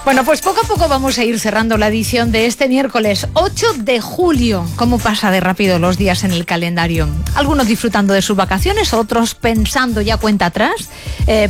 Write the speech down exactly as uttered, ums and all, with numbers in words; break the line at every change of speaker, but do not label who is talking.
Bueno, pues poco a poco vamos a ir cerrando la edición de este miércoles ocho de julio. ¿Cómo pasa de rápido los días en el calendario? Algunos disfrutando de sus vacaciones, otros pensando ya cuenta atrás. Eh,